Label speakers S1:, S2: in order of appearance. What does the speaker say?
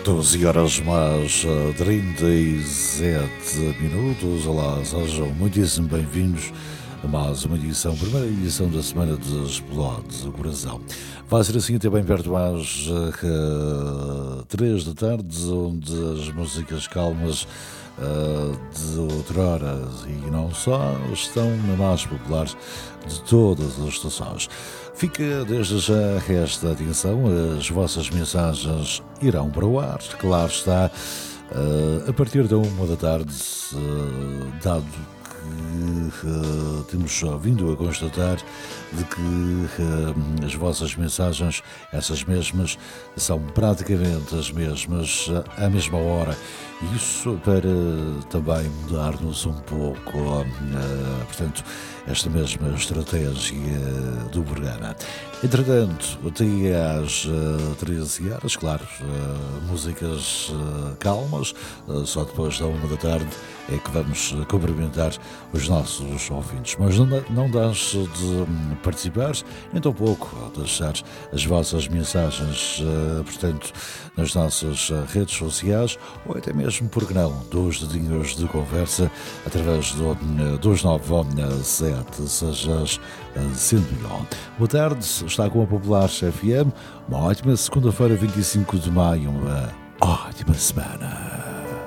S1: 12 horas mais 37 minutos. Olá, sejam muitíssimo bem-vindos a mais uma edição, primeira edição da semana de Explode o Coração. Vai ser assim até bem perto às 3 da tarde, onde as músicas calmas de outrora e não só estão na mais popular de todas as estações. Fica desde já esta atenção, as vossas mensagens irão para o ar, claro está, a partir da 1 da tarde, dado que temos vindo a constatar de que as vossas mensagens, essas mesmas, são praticamente as mesmas à mesma hora. Isso para também mudar-nos um pouco, portanto, esta mesma estratégia do programa. Entretanto, até às 13 horas, claro, músicas calmas, só depois da 1 da tarde é que vamos cumprimentar os nossos ouvintes. Mas não deixe de participar, nem tão pouco deixar as vossas mensagens, portanto, nas nossas redes sociais, ou até mesmo, por que não, dos dedinhos de conversa, através do 297 sejas 101. Boa tarde, está com a Popular FM, uma ótima segunda-feira, 25 de maio, uma ótima semana.